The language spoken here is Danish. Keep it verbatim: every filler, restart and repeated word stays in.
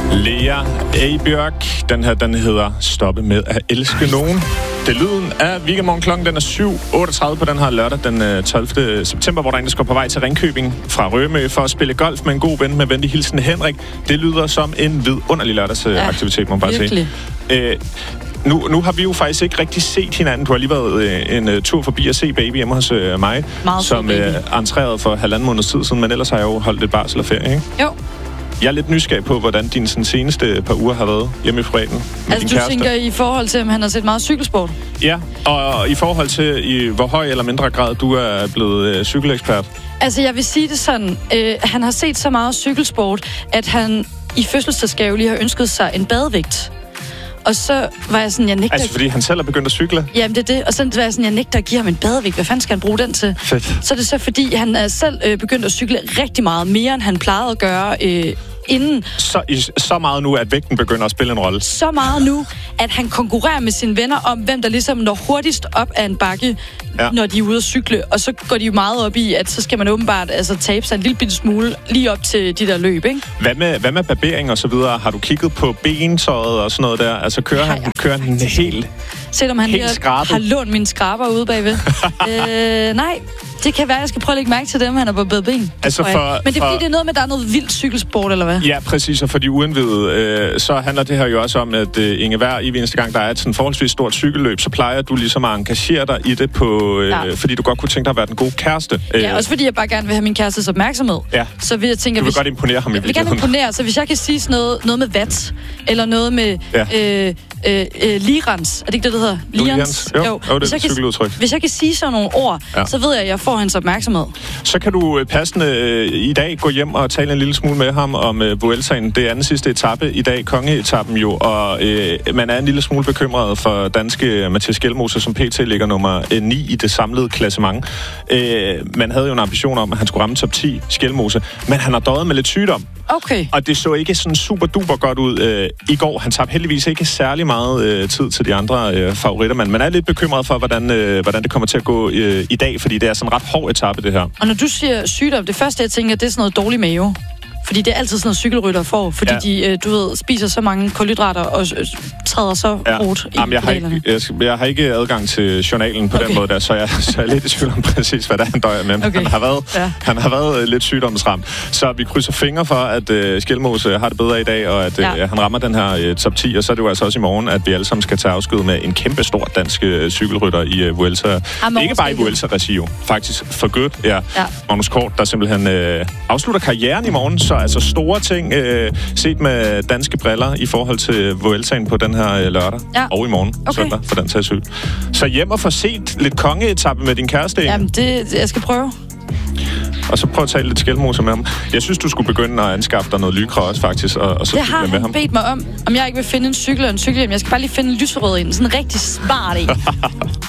Lea Bjørk. Den her, den hedder Stoppe med at elske nogen. Det er lyden af Weekendmorgen. Klokken den er syv otteogtredive på den her lørdag den tolvte september, hvor der egentlig skal på vej til Ringkøbing fra Rømø for at spille golf med en god ven med venlig hilsen Henrik. Det lyder som en vidunderlig lørdagsaktivitet, ja, må man bare virkelig sige. Æ, nu, nu har vi jo faktisk ikke rigtig set hinanden. Du har lige været øh, en uh, tur forbi at se baby hjemme hos øh, mig, meget som øh, entrerede for halvanden måneds tid siden, men ellers har jeg jo holdt lidt barsel og ferie, ikke? Jo. Jeg er lidt nysgerrig på, hvordan din sådan, seneste par uger har været hjemme i fredagen med altså, din du kæreste. tænker i forhold til, om han har set meget cykelsport? Ja, og i forhold til, i hvor høj eller mindre grad du er blevet øh, cykelekspert? Altså, jeg vil sige det sådan. Øh, han har set så meget cykelsport, at han i fødselsdagsgave lige har ønsket sig en badevægt. Og så var jeg sådan, jeg nægter... Altså, fordi han selv er begyndt at cykle? Jamen, det er det. Og så var jeg sådan, jeg nægter at give ham en badevægt. Hvad fanden skal han bruge den til? Fedt. Så er det så, fordi han er selv øh, begyndt at cykle rigtig meget mere, end han plejede at gøre øh, inden. Så, i, så meget nu, at vægten begynder at spille en rolle? Så meget nu, at han konkurrerer med sine venner om, hvem der ligesom når hurtigst op af en bakke, ja, når de er ude at cykle. Og så går de jo meget op i, at så skal man åbenbart altså, tabe sig en lille bitte smule lige op til de der løb, ikke? Hvad med, hvad med barbering og så videre? Har du kigget på bentøjet og sådan noget der? Altså, kører han, kører han helt Selvom han lige har lånt mine skraber ude bagved. øh, nej, det kan være, at jeg skal prøve at lægge mærke til dem, han har barberet ben. Altså for, Men det er for... fordi, det er noget med, at der er noget vildt cykelsport, eller hvad? Ja, præcis. Og for de uindvidede, øh, så handler det her jo også om, at øh, Inge, hver i eneste gang, der er et sådan forholdsvis stort cykelløb, så plejer du ligesom at engagere dig i det, på, øh, ja, fordi du godt kunne tænke dig at være den gode kæreste. Ja, også fordi jeg bare gerne vil have min kærestes opmærksomhed. Ja. Så vil jeg tænke, du vil hvis... godt imponere ham i virkeligheden. Jeg vil gerne imponere, så hvis jeg kan sige sådan noget, noget med watt, eller noget med... Ja. Øh, Øh, øh, lirans. Er det ikke det, det hedder? Lirans? Jo, jo, jo, det er et cykeludtryk. Hvis jeg kan sige sådan nogle ord, ja, så ved jeg, at jeg får hans opmærksomhed. Så kan du passende øh, i dag gå hjem og tale en lille smule med ham om øh, Vueltaen. Det er anden sidste etape i dag, kongeetappen jo, og øh, man er en lille smule bekymret for danske Mathias Skjelmose, som pt. ligger nummer øh, ni i det samlede klassement. Øh, man havde jo en ambition om, at han skulle ramme top ti, Skjelmose, men han har døjet med lidt sygdom. Okay. Og det så ikke sådan super duper godt ud øh, i går. Han tabte heldigvis ikke særlig meget øh, tid til de andre øh, favoritter, men man er lidt bekymret for, hvordan, øh, hvordan det kommer til at gå øh, i dag, fordi det er sådan en ret hård etape, det her. Og når du siger sygdom, det første, jeg tænker, det er sådan noget dårlig mave. Fordi det er altid sådan noget, cykelrytter får, fordi ja, de, øh, du ved, spiser så mange kulhydrater og øh, træder så hårdt ja, i Jamen, jeg, har ikke, jeg, jeg har ikke adgang til journalen på okay, den måde der, så jeg, så jeg er lidt i tvivl om præcis, hvad der han døjer med. Okay. Han har været, ja, han har været øh, lidt sygdomsramt. Så vi krydser fingre for, at øh, Skjelmose har det bedre i dag, og at øh, ja, han rammer den her øh, top ti, og så er det jo altså også i morgen, at vi alle sammen skal tage afsked med en kæmpe stor dansk øh, cykelrytter i øh, Vuelta. Ja, ikke bare i Vuelta-regi jo, faktisk for godt. Ja. Ja. Magnus Kort, der simpelthen øh, afslutter karrieren i morgen, så altså store ting øh, set med danske briller i forhold til Vueltaen på den her øh, lørdag, ja, og i morgen, okay, søndag, for den tages skyld. Så hjem og få set lidt kongeetappe med din kæreste. Jamen, det, jeg skal prøve. Og så prøv at tale lidt Skjelmose med ham. Jeg synes, du skulle begynde at anskaffe dig noget Lycra også, faktisk, og, og så det har med ham. bedt mig om, om jeg ikke vil finde en cykel og en cykelhjelm. Jeg skal bare lige finde en lyserød ind, sådan en rigtig smart en.